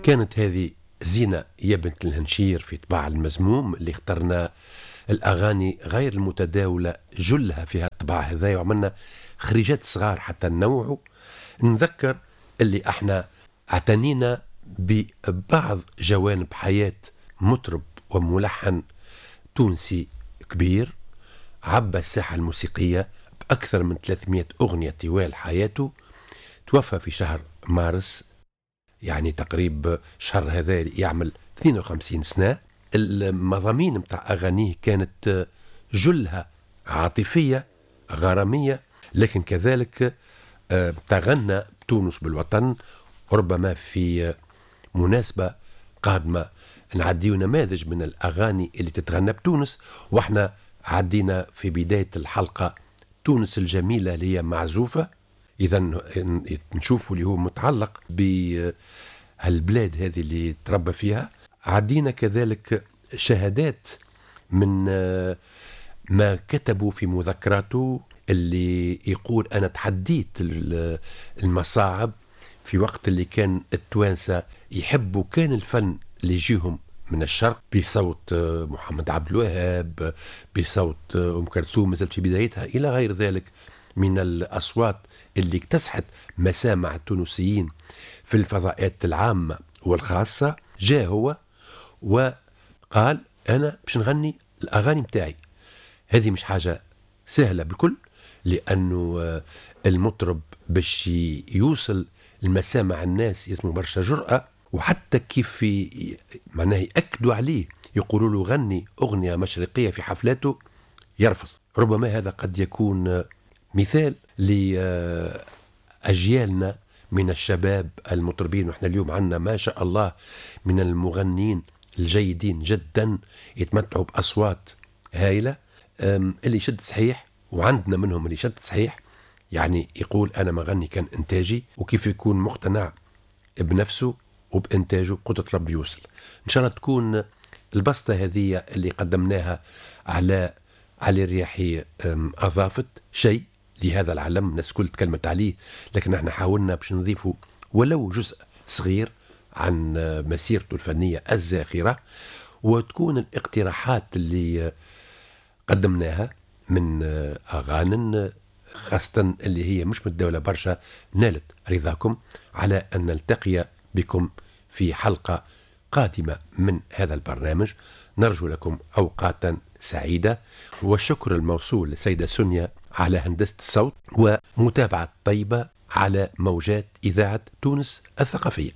كانت هذه زينة يا بنت الهنشير في طباع المزموم اللي اخترنا الأغاني غير المتداولة جلها في هالطباع هذا، وعملنا خريجات صغار حتى ننوعوا. نذكر اللي احنا اعتنينا ببعض جوانب حياة مطرب وملحن تونسي كبير عبى الساحة الموسيقية بأكثر من 300 أغنية طوال حياته. توفى في شهر مارس، يعني تقريب شهر هذا يعمل 52 سنة. المضامين متاع أغانيه كانت جلها عاطفية غرامية، لكن كذلك تغنى بتونس بالوطن. ربما في مناسبة قادمة نعديو نماذج من الأغاني اللي تتغنى بتونس، واحنا عدينا في بداية الحلقة تونس الجميلة اللي هي معزوفة. إذا نشوفوا اللي هو متعلق بهالبلاد هذه اللي تربى فيها. عدينا كذلك شهادات من ما كتبوا في مذكراته، اللي يقول أنا تحديت المصاعب في وقت اللي كان التوانسة يحبوا كان الفن اللي يجيهم من الشرق بصوت محمد عبد الوهاب، بصوت أم كلثوم مازالت في بدايتها، إلى غير ذلك من الأصوات اللي اكتسحت مسامع التونسيين في الفضاءات العامة والخاصة. جاء هو وقال أنا باش نغني الأغاني متاعي. هذه مش حاجة سهلة بالكل، لأنه المطرب باش يوصل المسامع الناس يسمو برشا جرأة، وحتى كيف معناه يأكدوا عليه يقولوا له غني أغنية مشرقية في حفلاته يرفض. ربما هذا قد يكون مثال لأجيالنا من الشباب المطربين، وإحنا اليوم عندنا ما شاء الله من المغنين الجيدين جدا يتمتعوا بأصوات هائلة. اللي يشد صحيح، وعندنا منهم اللي يشد صحيح، يعني يقول أنا مغني كان إنتاجي، وكيف يكون مقتنع بنفسه وبإنتاجه قدرة رب يوصل. إن شاء الله تكون البسطة هذه اللي قدمناها على الرياحي أضافت شيء لهذا العالم. الناس كل تكلمت عليه، لكن احنا حاولنا باش نضيفوا ولو جزء صغير عن مسيرته الفنية الزاخرة، وتكون الاقتراحات اللي قدمناها من أغاني خاصة اللي هي مش متداولة برشا نالت رضاكم، على أن نلتقي بكم في حلقة قادمة من هذا البرنامج. نرجو لكم أوقاتا سعيدة، والشكر الموصول للسيدة سونيا على هندسة الصوت، ومتابعة طيبة على موجات إذاعة تونس الثقافية.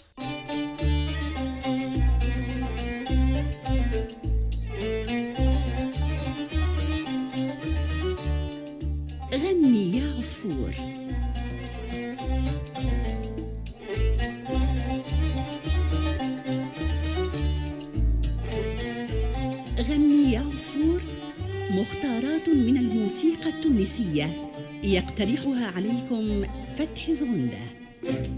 غني يا عصفور. غني يا عصفور، مختارات من الموسيقى التونسية يقترحها عليكم فتحي زغندة.